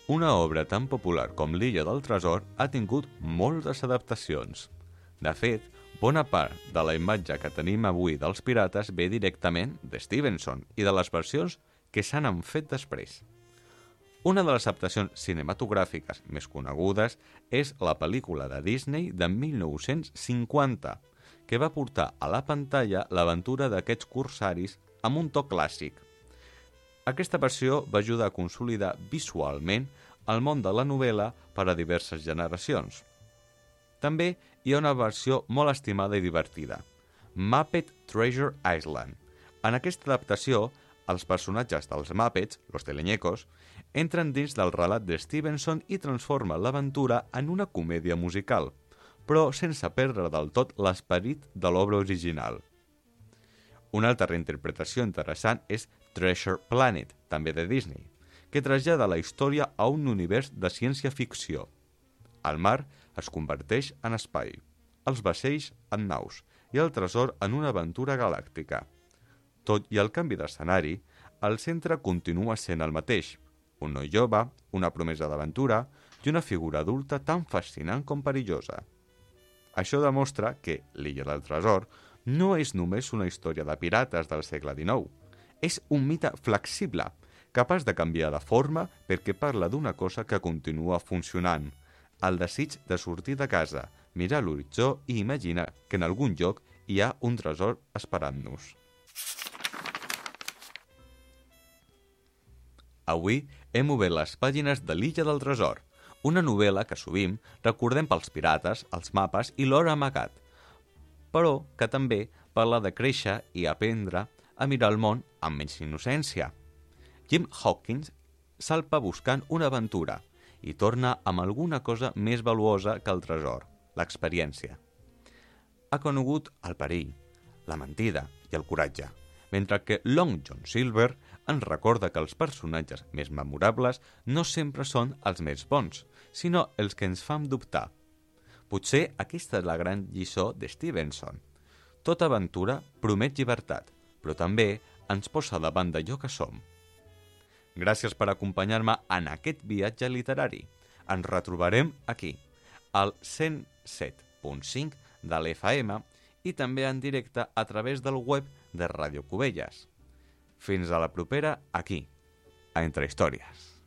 Una obra tan popular com l'Illa del Tresor ha tingut moltes adaptacions. De fet, bona part de la imatge que tenim avui dels pirates ve directament de Stevenson i de les versions que se n'han fet després. Una de les adaptacions cinematogràfiques més conegudes és la pel·lícula de Disney de 1950, que va portar a la pantalla l'aventura d'aquests corsaris amb un to clàssic. Aquesta versió va ajudar a consolidar visualment el món de la novel·la per a diverses generacions. També hi ha una versió molt estimada i divertida, Muppet Treasure Island. En aquesta adaptació, els personatges dels Muppets, los teleñecos, entren dins del relat de Stevenson i transformen l'aventura en una comèdia musical, però sense perdre del tot l'esperit de l'obra original. Una altra reinterpretació interessant és Treasure Planet, també de Disney, que trasllada la història a un univers de ciència-ficció. El mar es converteix en espai, els vaixells en naus i el tresor en una aventura galàctica. Tot i el canvi d'escenari, el centre continua sent el mateix, un noi jove, una promesa d'aventura i una figura adulta tan fascinant com perillosa. Això demostra que l'Illa del Tresor no és només una història de pirates del segle XIX. És un mite flexible, capaç de canviar de forma perquè parla d'una cosa que continua funcionant, el desig de sortir de casa, mirar l'horitzó i imaginar que en algun lloc hi ha un tresor esperant-nos. Avui hem obert les pàgines de l'Illa del Tresor, una novel·la que sovint recordem pels pirates, els mapes i l'or amagat, però que també parla de créixer i aprendre a mirar el món amb menys innocència. Jim Hawkins salpa buscant una aventura i torna amb alguna cosa més valuosa que el tresor, l'experiència. Ha conegut el perill, la mentida i el coratge, mentre que Long John Silver ens recorda que els personatges més memorables no sempre són els més bons, sinó els que ens fan dubtar. Potser aquesta és la gran lliçó de Stevenson. Tota aventura promet llibertat, però també ens posa davant d'allò que som. Gràcies per acompanyar-me en aquest viatge literari. Ens retrobarem aquí, al 107.5 de l'FM i també en directe a través del web de Ràdio Cubelles. Fins a la propera aquí, a Entre Històries.